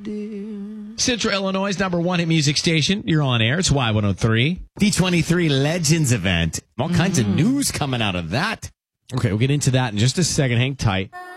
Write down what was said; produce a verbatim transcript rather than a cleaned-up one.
dear. Central Illinois' number one hit music station. You're on air. It's Y one oh three. D twenty-three Legends event. All kinds mm-hmm. of news coming out of that. Okay, we'll get into that in just a second. Hang tight.